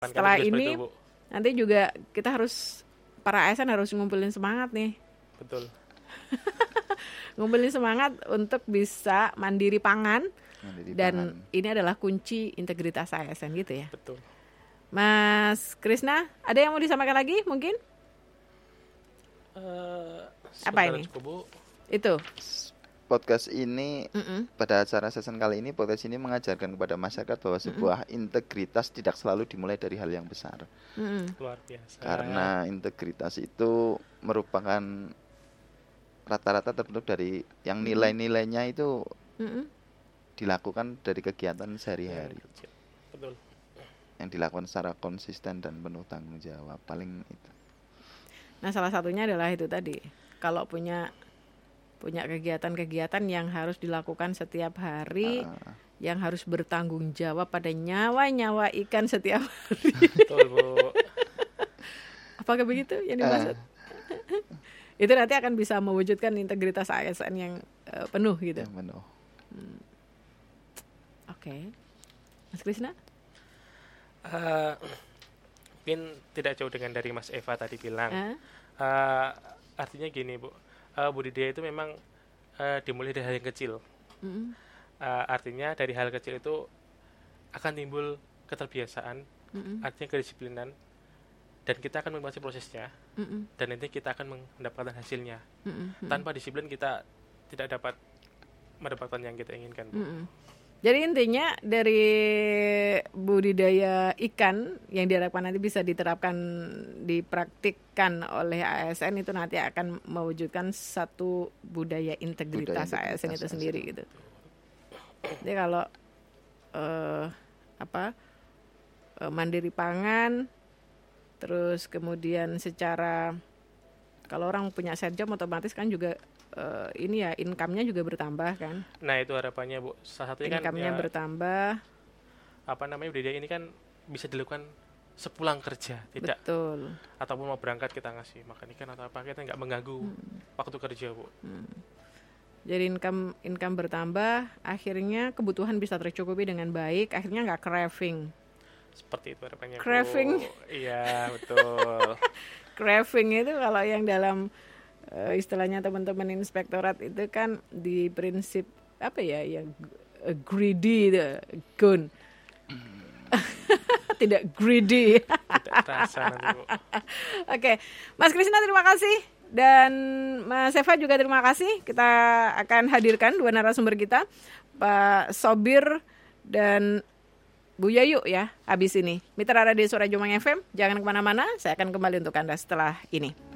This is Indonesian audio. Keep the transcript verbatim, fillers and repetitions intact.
Setelah ini itu, nanti juga kita harus, para A S N harus ngumpulin semangat nih. Betul. Ngumpulin semangat untuk bisa mandiri pangan. Mandiri Dan pangan. ini adalah kunci integritas A S N gitu ya. Betul. Mas Krisna, ada yang mau disampaikan lagi mungkin? Uh, Apa ini? Cukup, Bu. Itu. Podcast ini, Mm-mm. pada acara season kali ini, podcast ini mengajarkan kepada masyarakat bahwa sebuah Mm-mm. integritas tidak selalu dimulai dari hal yang besar. Mm-mm. Luar biasa. Karena integritas itu merupakan rata-rata terbentuk dari yang nilai-nilainya itu Mm-mm. dilakukan dari kegiatan sehari-hari. Betul. Yang dilakukan secara konsisten dan penuh tanggung jawab. Paling itu. Nah, salah satunya adalah itu tadi. Kalau punya punya kegiatan-kegiatan yang harus dilakukan setiap hari, uh. yang harus bertanggung jawab pada nyawa-nyawa ikan setiap hari. Betul, Bu. Apakah begitu yang dimaksud? Uh. Itu nanti akan bisa mewujudkan integritas A S N yang uh, penuh gitu. Yang penuh. Hmm. Oke. Okay. Mas Krisna? Uh, mungkin tidak jauh dengan dari Mas Eva tadi bilang. Uh? Uh, artinya gini, Bu. Uh, budidaya itu memang uh, dimulai dari hal yang kecil. Mm-hmm. Uh, artinya dari hal kecil itu akan timbul keterbiasaan, mm-hmm. artinya kedisiplinan, dan kita akan menikmati prosesnya, mm-hmm. dan nanti kita akan mendapatkan hasilnya. Mm-hmm. Tanpa disiplin kita tidak dapat mendapatkan yang kita inginkan. Mm-hmm. Jadi intinya dari budidaya ikan yang diharapkan nanti bisa diterapkan, dipraktikkan oleh A S N itu nanti akan mewujudkan satu budaya integritas, budaya integritas A S N itu sendiri gitu. Jadi kalau uh, apa uh, mandiri pangan, terus kemudian secara kalau orang punya side job otomatis kan juga Uh, ini ya income-nya juga bertambah kan. Nah itu harapannya, Bu. Salah satunya income-nya kan ya, bertambah. Apa namanya, budidaya ini kan bisa dilakukan sepulang kerja, tidak. Betul. Ataupun mau berangkat kita ngasih makan ikan atau apa, kita nggak mengganggu hmm. waktu kerja, Bu. Hmm. Jadi income income bertambah, akhirnya kebutuhan bisa tercukupi dengan baik, akhirnya nggak craving. Seperti itu harapannya, Bu. Craving. Iya betul. Craving itu kalau yang dalam Uh, istilahnya teman-teman inspektorat itu kan di prinsip apa ya yang uh, greedy itu gun tidak greedy. Tidak terasa nanti, Bu. Oke, Mas Krisna terima kasih dan Mas Eva juga terima kasih. Kita akan hadirkan dua narasumber kita, Pak Sobir dan Bu Yayu ya habis ini. Mitra Radio Suara Jombang F M, jangan kemana-mana, saya akan kembali untuk Anda setelah ini.